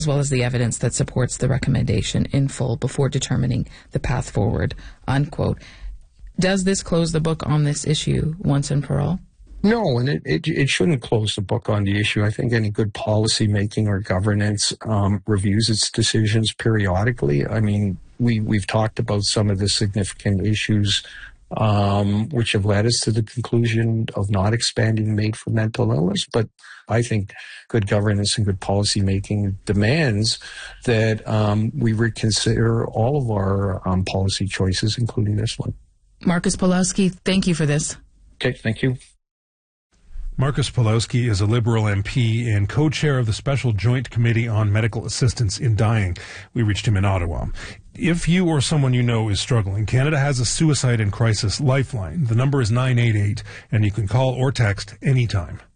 as well as the evidence that supports the recommendation in full before determining the path forward, unquote. Does this close the book on this issue once and for all? No, and it shouldn't close the book on the issue. I think any good policy making or governance reviews its decisions periodically. I mean, we've talked about some of the significant issues which have led us to the conclusion of not expanding MAID for mental illness. But I think good governance and good policy making demands that we reconsider all of our policy choices, including this one. Marcus Pawlowski, thank you for this. Okay, thank you. Marcus Pawlowski is a Liberal MP and co-chair of the Special Joint Committee on Medical Assistance in Dying. We reached him in Ottawa. If you or someone you know is struggling, Canada has a suicide and crisis lifeline. The number is 988, and you can call or text anytime.